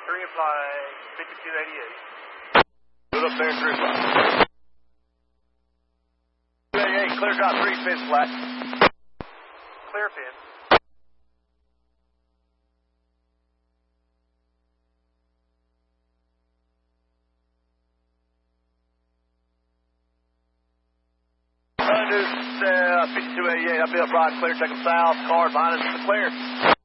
3 and flying 5288. Put up there, 3 o'clock. 288, clear drop 3, fin flat. Clear fin. Under 5288, I'll be up right, clear, check them south, car behind us is clear.